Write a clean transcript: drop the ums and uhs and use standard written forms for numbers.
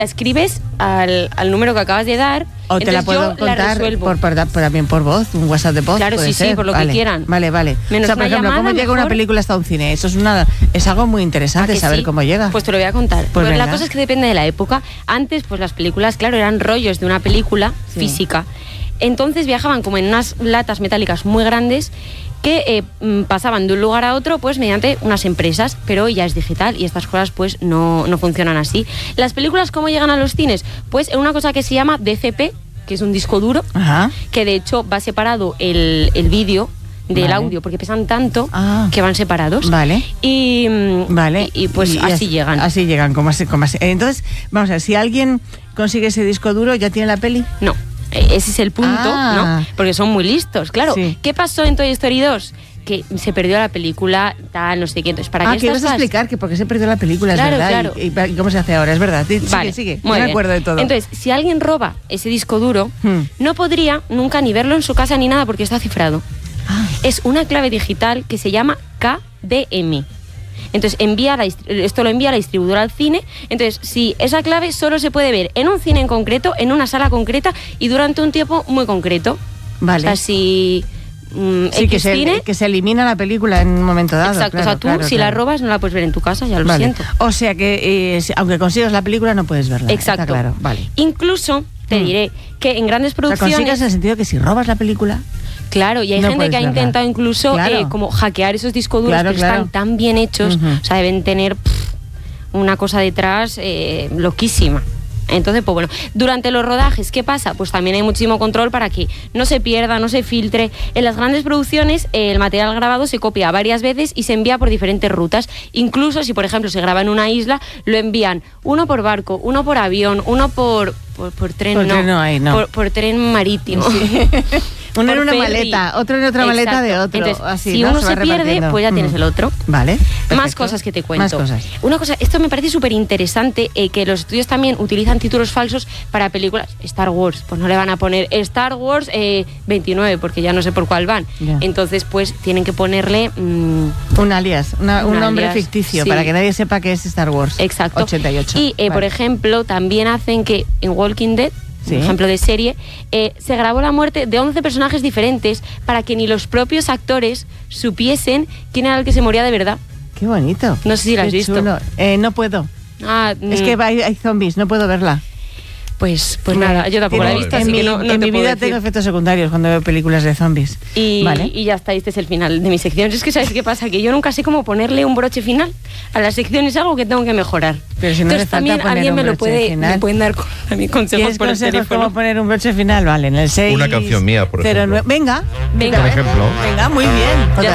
escribes al número que acabas de dar. O te la puedo contar también por voz, un WhatsApp de voz. Claro, sí, por lo que quieran. Vale. Menos o sea, por ejemplo, llamada, ¿cómo llega una película hasta un cine? Eso es algo muy interesante, saber cómo llega. Pues te lo voy a contar. Pues la cosa es que depende de la época. Antes, pues las películas, claro, eran rollos de una película física. Entonces viajaban como en unas latas metálicas muy grandes que pasaban de un lugar a otro pues mediante unas empresas, pero ya es digital y estas cosas pues no funcionan así. Las películas, ¿cómo llegan a los cines? Pues en una cosa que se llama DCP, que es un disco duro, que de hecho va separado el vídeo del audio, porque pesan tanto que van separados. Y pues así llegan. Así llegan, como así. Entonces, vamos a ver, si alguien consigue ese disco duro, ¿ya tiene la peli? No. Ese es el punto, ¿no? Porque son muy listos, claro. Sí. ¿Qué pasó en Toy Story 2? Que se perdió la película, tal, no sé qué. Entonces, ¿para qué que vas a explicar que por qué se perdió la película, claro, es verdad? Claro. ¿Y cómo se hace ahora? Es verdad. Sigue. No me acuerdo de todo. Entonces, si alguien roba ese disco duro, no podría nunca ni verlo en su casa ni nada porque está cifrado. Es una clave digital que se llama KDM. Entonces esto lo envía a la distribuidora al cine. Entonces, si esa clave solo se puede ver en un cine en concreto, en una sala concreta y durante un tiempo muy concreto. Vale. O sea, si que se elimina la película en un momento dado. Exacto, o sea, tú si la robas no la puedes ver en tu casa, ya lo siento. O sea que aunque consigas la película no puedes verla. Exacto. Está claro. Vale. Incluso te diré que en grandes producciones... O sea, consigas en el sentido que si robas la película... Claro, y hay gente que ha intentado incluso como hackear esos discos duros, que están tan bien hechos, o sea, deben tener una cosa detrás loquísima. Entonces, pues bueno, durante los rodajes, ¿qué pasa? Pues también hay muchísimo control para que no se pierda, no se filtre. En las grandes producciones, el material grabado se copia varias veces y se envía por diferentes rutas. Incluso si, por ejemplo, se graba en una isla, lo envían uno por barco, uno por avión, uno por tren, por tren marítimo. Sí. Uno en una maleta, otro en otra maleta de otro. Entonces, así, si uno se pierde, pues ya tienes el otro. Vale. Perfecto. Más cosas que te cuento. Más cosas. Una cosa, esto me parece súper interesante, que los estudios también utilizan títulos falsos para películas. Star Wars, pues no le van a poner Star Wars 29, porque ya no sé por cuál van. Yeah. Entonces, pues tienen que ponerle... un alias, un nombre ficticio, para que nadie sepa que es Star Wars. Exacto. 88. Y, por ejemplo, también hacen que en Walking Dead, por ejemplo de serie, se grabó la muerte de 11 personajes diferentes para que ni los propios actores supiesen quién era el que se moría de verdad. Qué bonito. No sé si la has visto. No puedo. Es que hay zombies, no puedo verla. Pues nada, yo tampoco la he visto, así que no en mi vida tengo efectos secundarios cuando veo películas de zombies. Y ya está, este es el final de mi sección. Es que ¿sabes qué pasa? Que yo nunca sé cómo ponerle un broche final a la sección, es algo que tengo que mejorar. Pero si no entonces también alguien me pueden dar también consejos por el teléfono. ¿Cómo poner un broche final? Vale, en el 6... Una canción mía, por ejemplo. Venga. Por ejemplo. Venga, muy bien.